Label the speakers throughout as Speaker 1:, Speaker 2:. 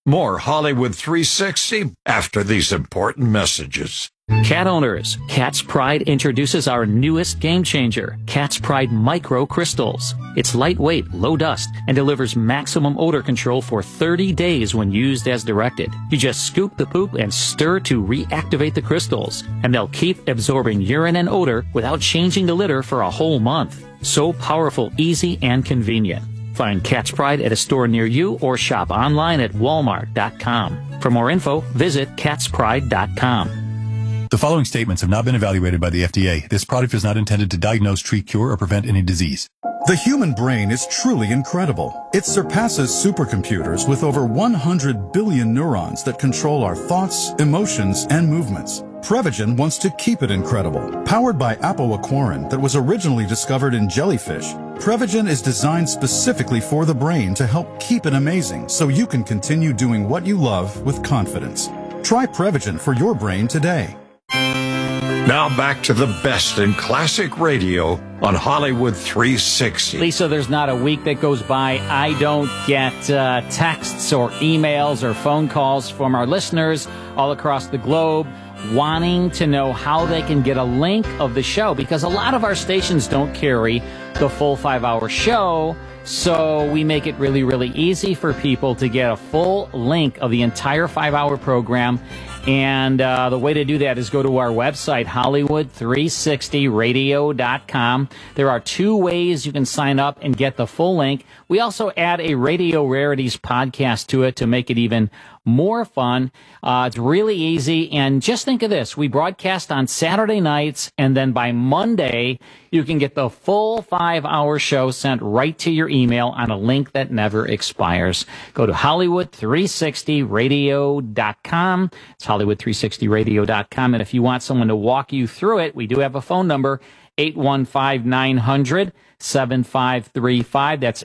Speaker 1: More Hollywood 360 after these important messages.
Speaker 2: Cat owners, Cat's Pride introduces our newest game changer, Cat's Pride Micro Crystals. It's lightweight, low dust, and delivers maximum odor control for 30 days when used as directed. You just scoop the poop and stir to reactivate the crystals, and they'll keep absorbing urine and odor without changing the litter for a whole month. So powerful, easy, and convenient. Find Cat's Pride at a store near you or shop online at walmart.com. For more info, visit catspride.com.
Speaker 3: The following statements have not been evaluated by the FDA. This product is not intended to diagnose, treat, cure, or prevent any disease.
Speaker 4: The human brain is truly incredible. It surpasses supercomputers with over 100 billion neurons that control our thoughts, emotions, and movements. Prevagen wants to keep it incredible. Powered by apoaquarin that was originally discovered in jellyfish, Prevagen is designed specifically for the brain to help keep it amazing so you can continue doing what you love with confidence. Try Prevagen for your brain today.
Speaker 1: Now back to the best in classic radio on Hollywood 360.
Speaker 5: Lisa, there's not a week that goes by I don't get texts or emails or phone calls from our listeners all across the globe wanting to know how they can get a link of the show, because a lot of our stations don't carry the full 5-hour show, so we make it really, really easy for people to get a full link of the entire 5-hour program. And the way to do that is go to our website, Hollywood360radio.com. There are 2 ways you can sign up and get the full link. We also add a Radio Rarities podcast to it to make it even more fun. It's really easy. And just think of this. We broadcast on Saturday nights, and then by Monday, you can get the full 5-hour show sent right to your email on a link that never expires. Go to Hollywood360radio.com. It's Hollywood360radio.com. And if you want someone to walk you through it, we do have a phone number, 815-900-7535. That's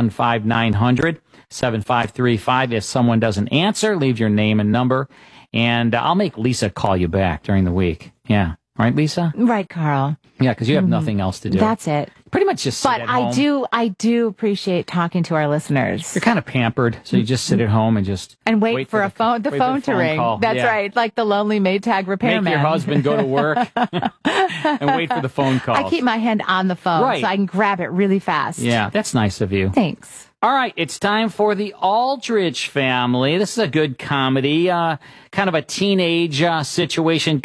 Speaker 5: 815-900-7535. If someone doesn't answer, leave your name and number, and I'll make Lisa call you back during the week. Yeah. Right, Lisa?
Speaker 6: Right, Carl.
Speaker 5: Yeah, because you have nothing else to do.
Speaker 6: That's it.
Speaker 5: Pretty much just sit at home.
Speaker 6: I do appreciate talking to our listeners.
Speaker 5: You're kind of pampered, so you just sit at home and just
Speaker 6: wait for the phone to ring.
Speaker 5: Call.
Speaker 6: That's right, like the lonely Maytag repairman.
Speaker 5: Make your husband go to work and wait for the phone call.
Speaker 6: I keep my hand on the phone so I can grab it really fast.
Speaker 5: Yeah, that's nice of you.
Speaker 6: Thanks.
Speaker 5: All right, it's time for The Aldrich Family. This is a good comedy, kind of a teenage situation